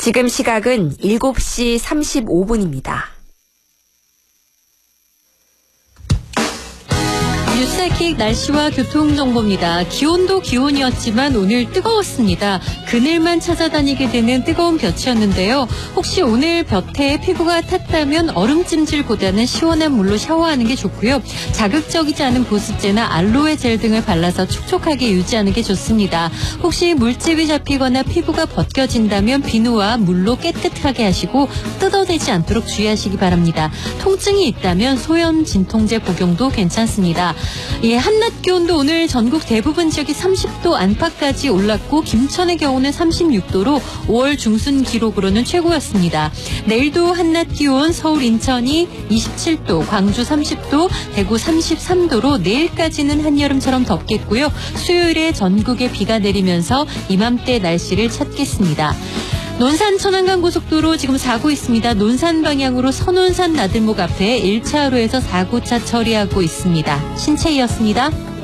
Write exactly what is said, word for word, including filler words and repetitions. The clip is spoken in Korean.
지금 시각은 일곱 시 삼십오 분입니다. 뉴스타킥 날씨와 교통정보입니다. 기온도 기온이었지만 오늘 뜨거웠습니다. 그늘만 찾아다니게 되는 뜨거운 볕이었는데요. 혹시 오늘 볕에 피부가 탔다면 얼음찜질보다는 시원한 물로 샤워하는 게 좋고요. 자극적이지 않은 보습제나 알로에 젤 등을 발라서 촉촉하게 유지하는 게 좋습니다. 혹시 물집이 잡히거나 피부가 벗겨진다면 비누와 물로 깨끗하게 하시고 뜯어내지 않도록 주의하시기 바랍니다. 통증이 있다면 소염 진통제 복용도 괜찮습니다. 예, 한낮 기온도 오늘 전국 대부분 지역이 삼십 도 안팎까지 올랐고 김천의 경우는 삼십육 도로 오월 중순 기록으로는 최고였습니다. 내일도 한낮 기온 서울 인천이 이십칠 도, 광주 삼십 도, 대구 삼십삼 도로 내일까지는 한여름처럼 덥겠고요. 수요일에 전국에 비가 내리면서 이맘때 날씨를 찾겠습니다. 논산 천안간 고속도로 지금 사고 있습니다. 논산 방향으로 선운산 나들목 앞에 일 차로에서 사고차 처리하고 있습니다. 신채희였습니다.